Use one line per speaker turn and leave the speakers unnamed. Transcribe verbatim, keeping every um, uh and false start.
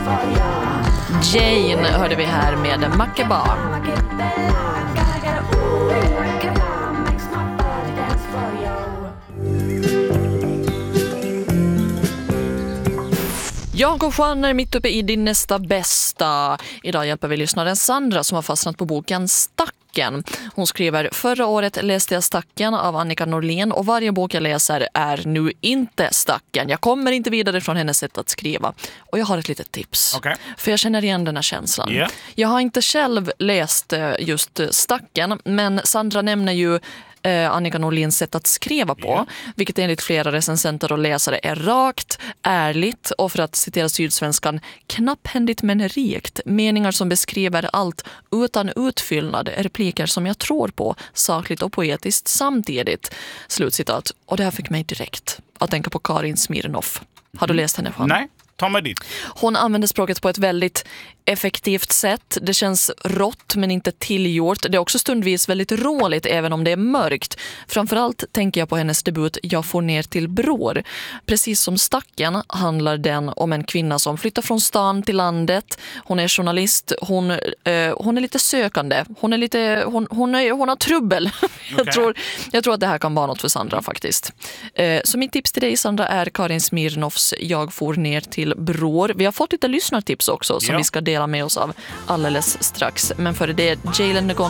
Jane hörde vi här med Makeba. Jag och Juan är mitt uppe i din nästa bästa. Idag hjälper vi lyssnaren Sandra som har fastnat på boken Stacken. Hon skriver: förra året läste jag Stacken av Annika Norlén och varje bok jag läser är nu inte Stacken. Jag kommer inte vidare från hennes sätt att skriva. Och jag har ett litet tips.
Okay.
För jag känner igen den här känslan.
Yeah.
Jag har inte själv läst just Stacken, men Sandra nämner ju Eh, Annika Norléns sätt att skriva på, yeah. vilket enligt flera recensenter och läsare är rakt, ärligt och, för att citera Sydsvenskan, knapphändigt men rikt. Meningar som beskriver allt utan utfyllnad, repliker som jag tror på, sakligt och poetiskt samtidigt. Slutcitat. Och det här fick mig direkt att tänka på Karin Smirnoff. Har du läst henne, Juan?
Nej. Ta mig dit.
Hon använder språket på ett väldigt effektivt sätt. Det känns rått men inte tillgjort. Det är också stundvis väldigt roligt även om det är mörkt. Framförallt tänker jag på hennes debut Jag får ner till Bror. Precis som Stacken handlar den om en kvinna som flyttar från stan till landet. Hon är journalist. Hon, eh, hon är lite sökande. Hon är lite hon, hon, är, hon har trubbel. jag,
Okay.
tror, jag tror att det här kan vara något för Sandra faktiskt. Eh, så mitt tips till dig, Sandra, är Karin Smirnoffs Jag får ner till Bror. Vi har fått lite lyssnartips också som
ja.
vi ska dela med oss av alldeles strax. Men före det, Jalen Nagon